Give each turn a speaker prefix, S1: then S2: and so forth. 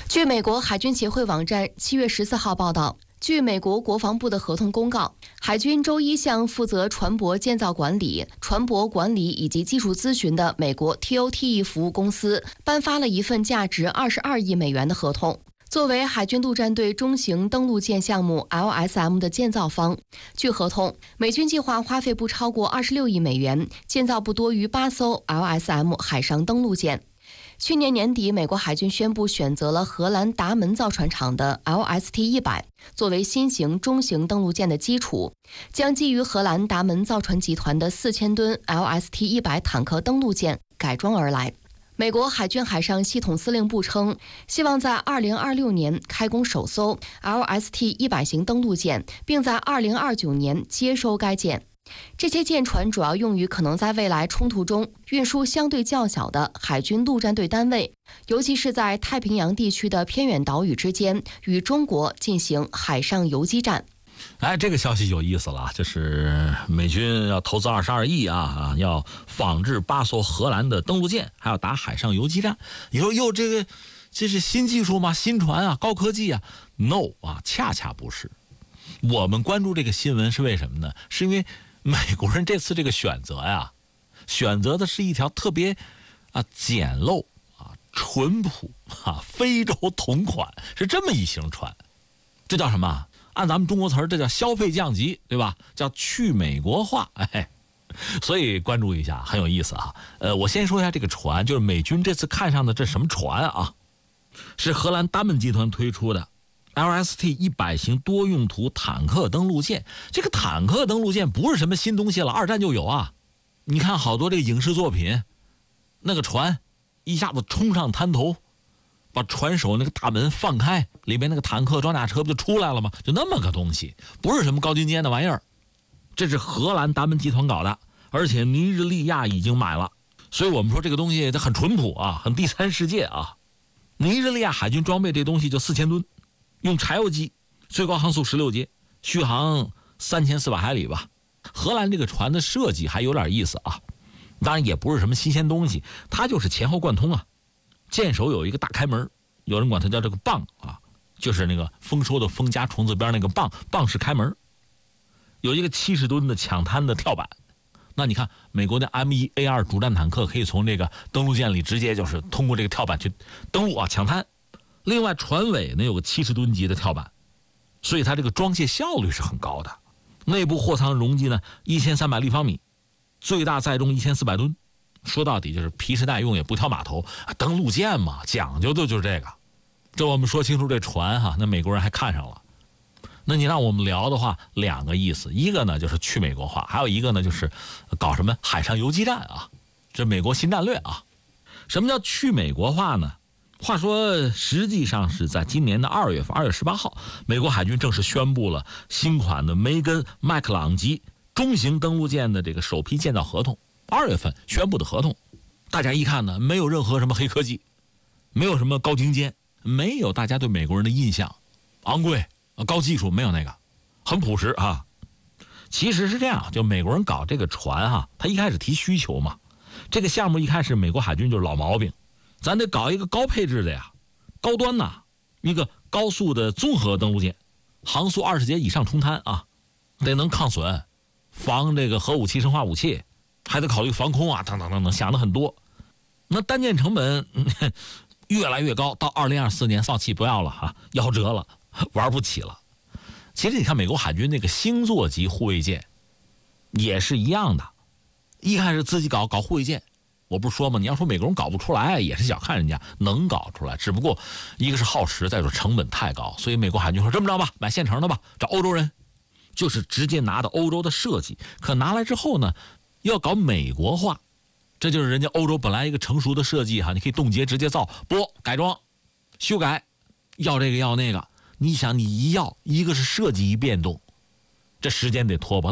S1: 据美国海军协会网站7月14号报道，据美国国防部的合同公告，海军周一向负责船舶建造管理、船舶管理以及技术咨询的美国 TOTE 服务公司颁发了一份价值22亿美元的合同，作为海军陆战队中型登陆舰项目 LSM 的建造方。据合同，美军计划花费不超过26亿美元，建造不多于8艘 LSM 海上登陆舰。去年年底，美国海军宣布选择了荷兰达门造船厂的 LST-100 作为新型中型登陆舰的基础，将基于荷兰达门造船集团的4000吨 LST-100 坦克登陆舰改装而来。美国海军海上系统司令部称，希望在2026年开工首艘 LST-100 型登陆舰，并在2029年接收该舰。这些舰船主要用于可能在未来冲突中运输相对较小的海军陆战队单位，尤其是在太平洋地区的偏远岛屿之间与中国进行海上游击战。
S2: 这个消息有意思了，就是美军要投资22亿啊，要仿制8艘荷兰的登陆舰，还要打海上游击战。你说哟，这是新技术吗？新船啊，高科技啊 ？No 啊，恰恰不是。我们关注这个新闻是为什么呢？是因为美国人这次这个选择呀，选择的是一条特别简陋淳朴非洲同款，是这么一型船。这叫什么？按咱们中国词儿，这叫消费降级，对吧？叫去美国化。所以关注一下，很有意思啊。我先说一下这个船，就是美军这次看上的这什么船啊？是荷兰达门集团推出的LST-100 型多用途坦克登陆舰。这个坦克登陆舰不是什么新东西了，二战就有啊。你看好多这个影视作品，那个船一下子冲上滩头，把船首那个大门放开，里面那个坦克装甲车不就出来了吗？就那么个东西，不是什么高精尖的玩意儿。这是荷兰达门集团搞的，而且尼日利亚已经买了。所以我们说这个东西它很淳朴啊，很第三世界啊。尼日利亚海军装备这东西就4000吨，用柴油机，最高航速16节，续航3400海里吧。荷兰这个船的设计还有点意思啊，当然也不是什么新鲜东西，它就是前后贯通啊。舰首有一个大开门，有人管它叫这个蚌啊，就是那个丰收的丰加虫字边那个蚌式开门，有一个70吨的抢滩的跳板。那你看美国的 M1A2 主战坦克可以从这个登陆舰里直接就是通过这个跳板去登陆啊，抢滩。另外船尾呢有个70吨级的跳板，所以它这个装卸效率是很高的。内部货舱容积呢1300立方米，最大载重1400吨。说到底就是皮实耐用，也不挑码头，登陆舰嘛，讲究的就是这个。这我们说清楚这船哈，那美国人还看上了。那你让我们聊的话，两个意思，一个呢就是去美国化，还有一个呢就是搞什么海上游击战啊，这美国新战略啊。什么叫去美国化呢？话说实际上是在今年的2月份，2月18号，美国海军正式宣布了新款的梅根麦克朗级中型登陆舰的这个首批建造合同。2月份宣布的合同，大家一看呢，没有任何什么黑科技，没有什么高精尖，没有大家对美国人的印象昂贵高技术，没有那个，很朴实啊。其实是这样，就美国人搞这个船哈，他一开始提需求嘛，这个项目一开始美国海军就是老毛病，咱得搞一个高配置的呀，高端呐，一个高速的综合登陆舰，航速20节以上冲滩啊，得能抗损，防这个核武器、生化武器，还得考虑防空啊，等等等等，想的很多。那单件成本越来越高，到2024年放弃不要了哈，夭折了，玩不起了。其实你看美国海军那个星座级护卫舰也是一样的，一开始自己搞护卫舰，我不是说吗？你要说美国人搞不出来，也是小看人家能搞出来，只不过一个是耗时，再说成本太高，所以美国海军说这么着吧，买现成的吧，找欧洲人，就是直接拿到欧洲的设计，可拿来之后呢，要搞美国化，这就是人家欧洲本来一个成熟的设计哈，你可以冻结直接造，不改装修改，要这个要那个，你想你一个是设计一变动，这时间得拖吧。